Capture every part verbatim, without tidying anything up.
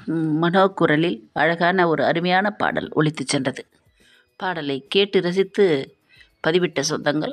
மனோ குரலில் அழகான ஒரு அருமையான பாடல் ஒலித்துச் சென்றது. பாடலை கேட்டு ரசித்து பதிவிட்ட சொந்தங்கள்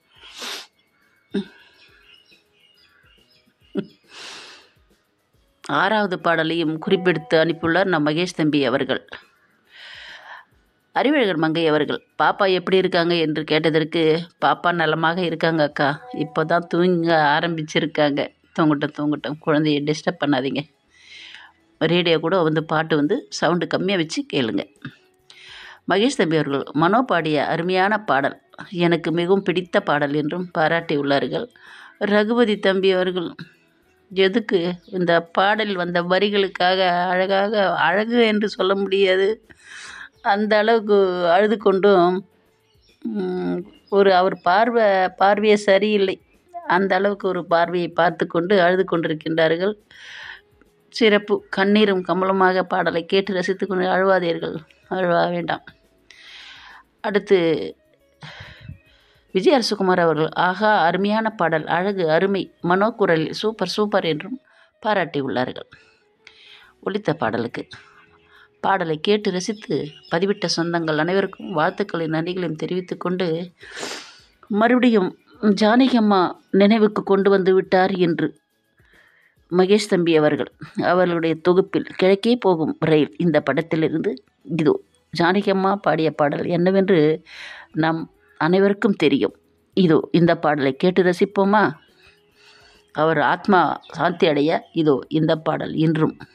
ஆறாவது பாடலையும் குறிப்பெடுத்து அனுப்பியுள்ளார் நம் மகேஷ் தம்பி அவர்கள். அறிவழகர் மங்கை அவர்கள் பாப்பா எப்படி இருக்காங்க என்று கேட்டதற்கு, பாப்பா நலமாக இருக்காங்க அக்கா, இப்போ தான் தூங்க ஆரம்பிச்சிருக்காங்க, தூங்கட்டும் தூங்கட்டும், குழந்தைய டிஸ்டர்ப் பண்ணாதீங்க, ரேடியோ கூட வந்து பாட்டு வந்து சவுண்டு கம்மியாக வச்சு கேளுங்க. மகேஷ் தம்பி அவர்கள் மனோ பாடிய அருமையான பாடல் எனக்கு மிகவும் பிடித்த பாடல் என்றும் பாராட்டி உள்ளார்கள். ரகுபதி தம்பி அவர்கள் எதுக்கு இந்த பாடல் வந்த வரிகளுக்காக அழகாக, அழகு என்று சொல்ல முடியாது, அந்த அளவுக்கு அழுது கொண்டும் ஒரு அவர் பார்வை பார்வையே சரியில்லை, அந்த அளவுக்கு ஒரு பார்வையை பார்த்து கொண்டு அழுது கொண்டிருக்கின்றார்கள். சிறப்பு. கண்ணீரும் கமலமாக பாடலை கேட்டு ரசித்து கொண்டு அழுவாதீர்கள், அழுவ வேண்டாம். அடுத்து விஜய் அரசகுமார் அவர்கள் ஆகா அருமையான பாடல், அழகு, அருமை, மனோ குரலில் சூப்பர் சூப்பர் என்றும் பாராட்டி உள்ளார்கள். ஒலித்த பாடலுக்கு பாடலை கேட்டு ரசித்து பதிவிட்ட சொந்தங்கள் அனைவருக்கும் வாழ்த்துக்களின் நன்றிகளையும் தெரிவித்து கொண்டு, மறுபடியும் ஜானகி அம்மா நினைவுக்கு கொண்டு வந்து விட்டார் என்று மகேஷ் தம்பி அவர்கள் அவர்களுடைய தொகுப்பில் கிழக்கே போகும் ரயில் இந்த படத்திலிருந்து இதோ ஜானகி அம்மா பாடிய பாடல் என்னவென்று நம் அனைவருக்கும் தெரியும். இதோ இந்த பாடலை கேட்டு ரசிப்போமா? அவர் ஆத்மா சாந்தி அடைய இதோ இந்த பாடல் இன்றும்